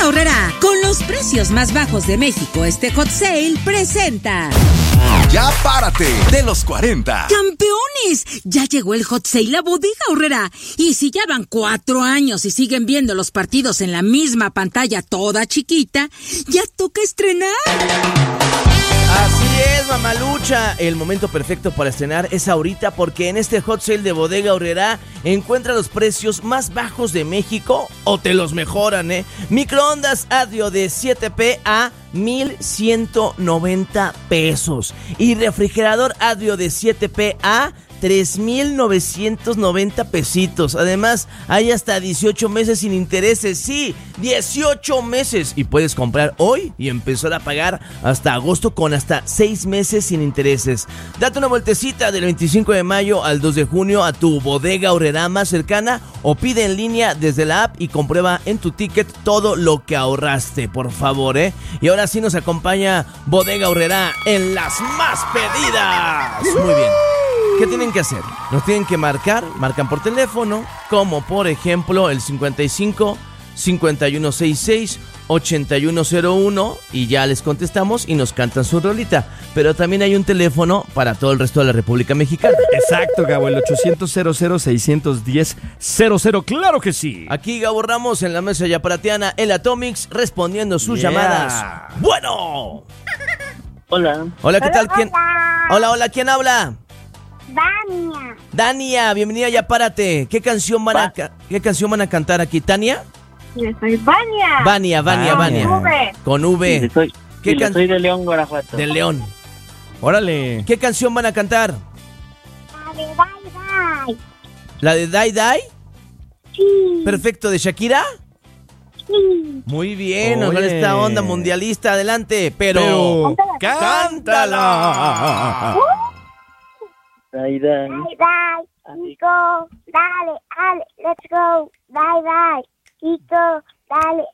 Aurrerá, con los precios más bajos de México, este Hot Sale presenta... Ya párate de los 40. ¡Campeones! Ya llegó el Hot Sale a Bodega Aurrerá. Y si ya van 4 años y siguen viendo los partidos en la misma pantalla toda chiquita, ya toca estrenar. Así es, mamalucha. El momento perfecto para estrenar es ahorita, porque en este Hot Sale de Bodega Aurrerá encuentra los precios más bajos de México o te los mejoran, Microondas Adrio de 7P a 1,190 pesos y refrigerador Adrio de 7P a 3,990 pesitos. Además, hay hasta 18 meses sin intereses. Sí, 18 meses. Y puedes comprar hoy y empezar a pagar hasta agosto con hasta 6 meses sin intereses. Date una vueltecita del 25 de mayo al 2 de junio a tu Bodega Aurrerá más cercana o pide en línea desde la app y comprueba en tu ticket todo lo que ahorraste, por favor, Y ahora sí nos acompaña Bodega Aurrerá en las más pedidas. Muy bien. ¿Qué tienen que hacer? Nos tienen que marcan por teléfono, como por ejemplo el 55 5166 8101 y ya les contestamos y nos cantan su rolita. Pero también hay un teléfono para todo el resto de la República Mexicana. Exacto, Gabo, el 800-00-610-00, claro que sí. Aquí Gabo Ramos en la mesa yaparatiana, el Atomix, respondiendo sus llamadas. ¡Bueno! Hola. Hola, ¿qué tal? ¿Quién? Hola, ¿quién habla? Dania, bienvenida, ya párate. ¿Qué canción van a cantar aquí? ¿Tania? Yo soy Vania. Vania. Con V. Soy de León, Guanajuato. De León. Órale. ¿Qué canción van a cantar? La de Dai Dai. ¿La de Dai Dai? Sí. Perfecto, ¿de Shakira? Sí. Muy bien, nos Oye. da esta onda mundialista, adelante. Pero... ¡cántala! Dai, Dai dai. Dai. Kiko, dale, let's go. Dai Dai. Kiko, dale,